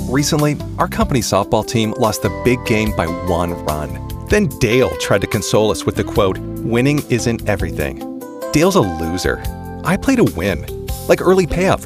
Recently, our company softball team lost the big game by 1 run. Then Dale tried to console us with the quote, "Winning isn't everything." Dale's a loser. I play to win, like early payout from